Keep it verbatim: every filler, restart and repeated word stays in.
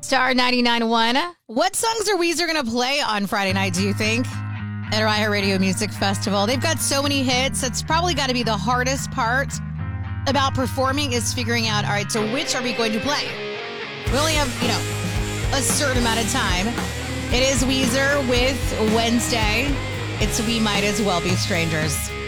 Star ninety-nine point one. What songs are Weezer going to play on Friday night, do you think? At iHeartRadio Music Festival. They've got so many hits. It's probably got to be the hardest part about performing is figuring out, all right, so which are we going to play? We only have, you know, a certain amount of time. It is Weezer with Wednesday. It's We Might As Well Be Strangers.